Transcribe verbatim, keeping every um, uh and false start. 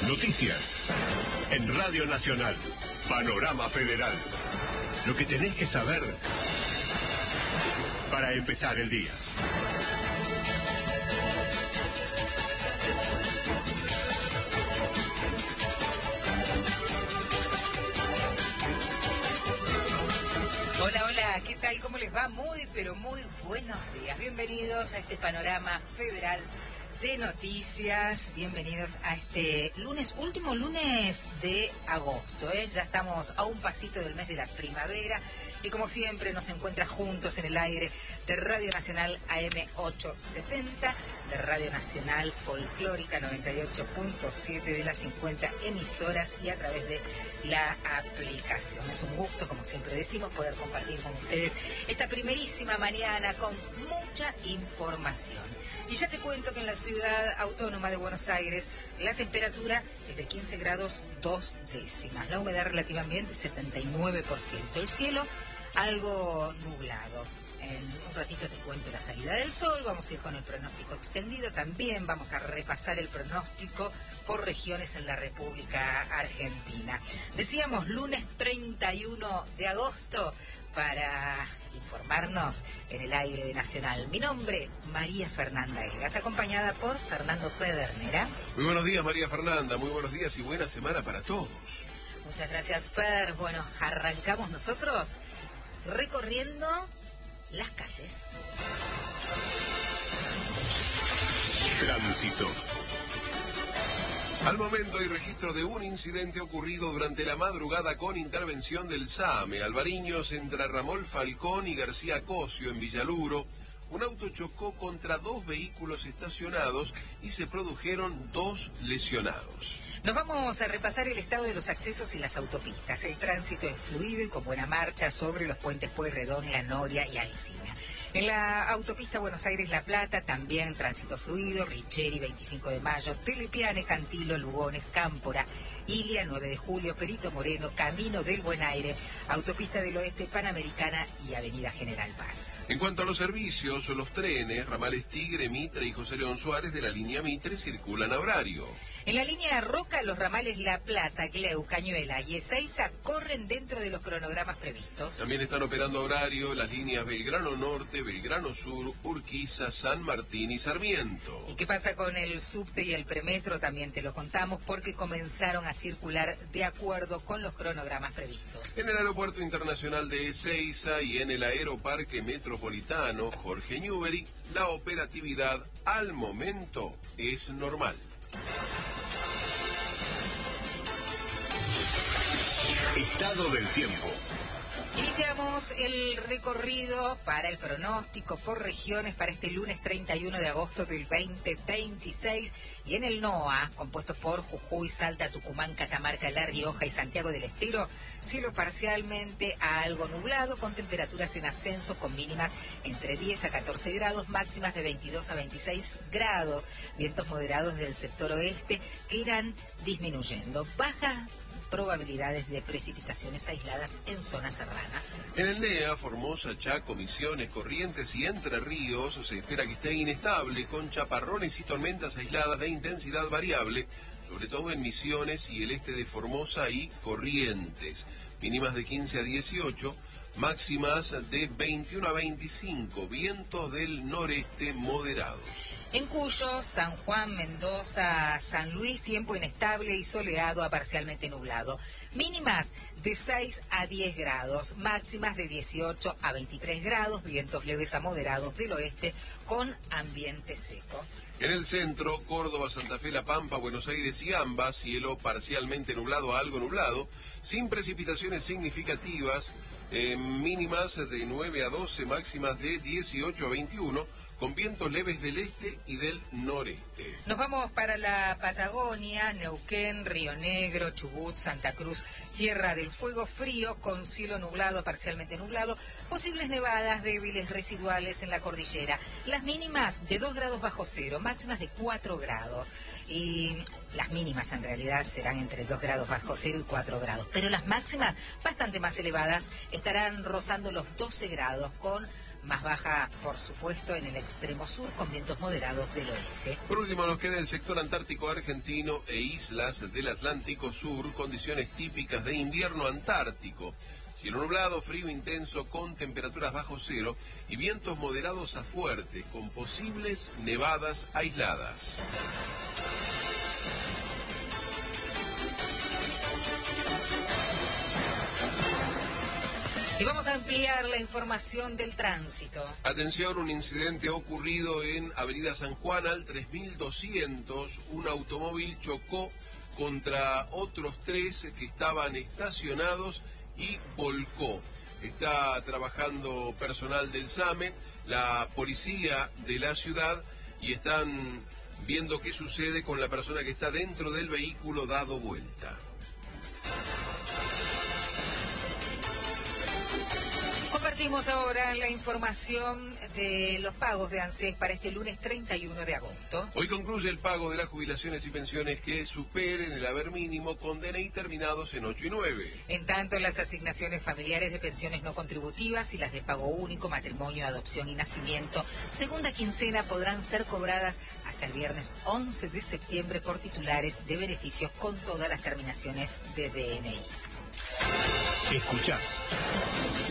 Noticias. En Radio Nacional. Panorama Federal. Lo que tenés que saber para empezar el día. Hola, hola, ¿qué tal? ¿Cómo les va? Muy, pero muy buenos días. Bienvenidos a este Panorama Federal de Noticias. Bienvenidos a este lunes, último lunes de agosto, ¿eh? Ya estamos a un pasito del mes de la primavera y como siempre nos encuentra juntos en el aire de Radio Nacional A M ochocientos setenta, de Radio Nacional Folclórica noventa y ocho punto siete, de las cincuenta emisoras y a través de la aplicación. Es un gusto, como siempre decimos, poder compartir con ustedes esta primerísima mañana con mucha información. Y ya te cuento que en la ciudad autónoma de Buenos Aires la temperatura es de quince grados dos décimas. La humedad relativa ambiente setenta y nueve por ciento. El cielo algo nublado. En un ratito te cuento la salida del sol. Vamos a ir con el pronóstico extendido. También vamos a repasar el pronóstico por regiones en la República Argentina. Decíamos lunes treinta y uno de agosto para informarnos en el aire de Nacional. Mi nombre, María Fernanda Egas, acompañada por Fernando Pedernera. Muy buenos días, María Fernanda, muy buenos días y buena semana para todos. Muchas gracias, Fer. Bueno, arrancamos nosotros recorriendo las calles. Tránsito. Al momento hay registro de un incidente ocurrido durante la madrugada con intervención del SAME. Albariños entre Ramón Falcón y García Cosio en Villaluro. Un auto chocó contra dos vehículos estacionados y se produjeron dos lesionados. Nos vamos a repasar el estado de los accesos y las autopistas. El tránsito es fluido y con buena marcha sobre los puentes Pueyrredón, La Noria y Alsina. En la autopista Buenos Aires-La Plata también tránsito fluido, Richeri, veinticinco de mayo, Telepiane, Cantilo, Lugones, Cámpora, Ilia, nueve de julio, Perito Moreno, Camino del Buen Aire, Autopista del Oeste, Panamericana y Avenida General Paz. En cuanto a los servicios, los trenes, ramales Tigre, Mitre y José León Suárez de la línea Mitre circulan a horario. En la línea Roca, los ramales La Plata, Gleu, Cañuela y Ezeiza corren dentro de los cronogramas previstos. También están operando a horario las líneas Belgrano Norte, Belgrano Sur, Urquiza, San Martín y Sarmiento. ¿Y qué pasa con el subte y el premetro? También te lo contamos porque comenzaron a circular de acuerdo con los cronogramas previstos. En el Aeropuerto Internacional de Ezeiza y en el Aeroparque Metropolitano Jorge Newbery, la operatividad al momento es normal. Estado del tiempo. Iniciamos el recorrido para el pronóstico por regiones para este lunes treinta y uno de agosto del veinte veintiséis y en el NOA, compuesto por Jujuy, Salta, Tucumán, Catamarca, La Rioja y Santiago del Estero, cielo parcialmente a algo nublado con temperaturas en ascenso con mínimas entre diez a catorce grados, máximas de veintidós a veintiséis grados, vientos moderados del sector oeste que irán disminuyendo. Baja probabilidades de precipitaciones aisladas en zonas serranas. En el N E A, Formosa, Chaco, Misiones, Corrientes y Entre Ríos se espera que esté inestable con chaparrones y tormentas aisladas de intensidad variable, sobre todo en Misiones y el este de Formosa y Corrientes. Mínimas de quince a dieciocho, máximas de veintiuno a veinticinco, vientos del noreste moderados. En Cuyo, San Juan, Mendoza, San Luis, tiempo inestable y soleado a parcialmente nublado. Mínimas de seis a diez grados, máximas de dieciocho a veintitrés grados, vientos leves a moderados del oeste con ambiente seco. En el centro, Córdoba, Santa Fe, La Pampa, Buenos Aires y ambas, cielo parcialmente nublado a algo nublado, sin precipitaciones significativas, eh, mínimas de nueve a doce, máximas de dieciocho a veintiuno, con vientos leves del este y del noreste. Nos vamos para la Patagonia, Neuquén, Río Negro, Chubut, Santa Cruz, Tierra del Fuego, frío con cielo nublado, parcialmente nublado, posibles nevadas débiles residuales en la cordillera. Las mínimas de dos grados bajo cero, máximas de cuatro grados. Y las mínimas en realidad serán entre dos grados bajo cero y cuatro grados. Pero las máximas, bastante más elevadas, estarán rozando los doce grados con más baja, por supuesto, en el extremo sur, con vientos moderados del oeste. Por último, nos queda el sector antártico argentino e islas del Atlántico Sur, condiciones típicas de invierno antártico. Cielo nublado, frío intenso con temperaturas bajo cero y vientos moderados a fuertes, con posibles nevadas aisladas. Y vamos a ampliar la información del tránsito. Atención, un incidente ocurrido en Avenida San Juan al tres mil doscientos. Un automóvil chocó contra otros tres que estaban estacionados y volcó. Está trabajando personal del SAME, la policía de la ciudad, y están viendo qué sucede con la persona que está dentro del vehículo dado vuelta. Compartimos ahora la información de los pagos de ANSES para este lunes treinta y uno de agosto. Hoy concluye el pago de las jubilaciones y pensiones que superen el haber mínimo con D N I terminados en ocho y nueve. En tanto, las asignaciones familiares de pensiones no contributivas y las de pago único, matrimonio, adopción y nacimiento, segunda quincena, podrán ser cobradas hasta el viernes once de septiembre por titulares de beneficios con todas las terminaciones de D N I. Escuchás